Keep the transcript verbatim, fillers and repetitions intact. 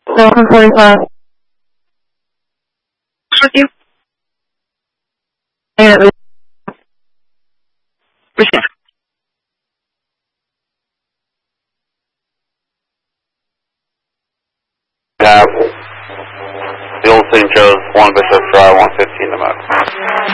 one forty-five. With you? And it receive. Have the old Saint Joe's, one Bishop Drive, one fifteen to Max.